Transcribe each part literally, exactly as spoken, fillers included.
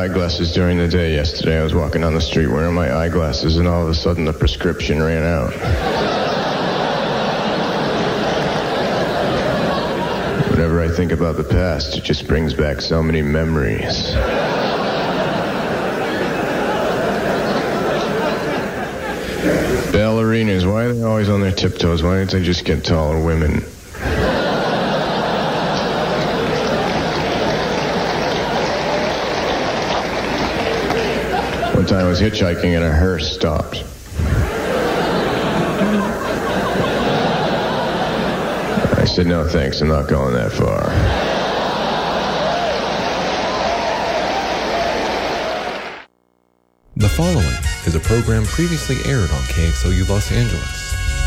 eyeglasses during the day yesterday. I was walking down the street wearing my eyeglasses, and all of a sudden the prescription ran out. Whenever I think about the past, it just brings back so many memories. Ballerinas, why are they always on their tiptoes? Why don't they just get taller women? One time I was hitchhiking and a hearse stopped. I said, no thanks, I'm not going that far. The following is a program previously aired on K X L U Los Angeles.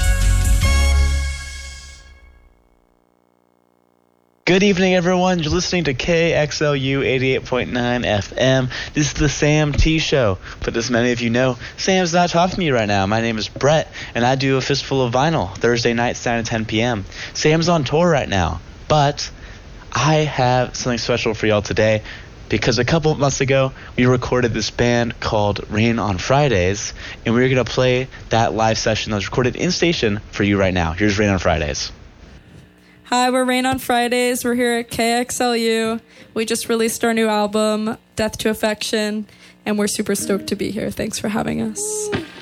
Good evening, everyone. You're listening to K X L U eighty-eight point nine F M. This is the Sam T Show. But as many of you know, Sam's not talking to me right now. My name is Brett, and I do a Fistful of Vinyl Thursday nights, nine to ten p.m. Sam's on tour right now, but I have something special for y'all today because a couple of months ago, we recorded this band called Rain on Fridays, and we're going to play that live session that was recorded in station for you right now. Here's Rain on Fridays. Hi, we're Rain on Fridays. We're here at K X L U. We just released our new album, Death to Affection, and we're super stoked to be here. Thanks for having us.